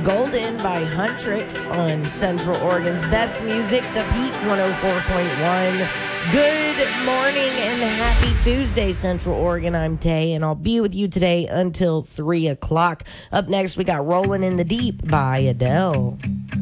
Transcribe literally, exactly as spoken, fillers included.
Golden by Huntrix on Central Oregon's best music, The Peak one oh four point one. Good morning and happy Tuesday, Central Oregon. I'm Tay, and I'll be with you today until three o'clock. Up next, we got Rolling in the Deep by Adele.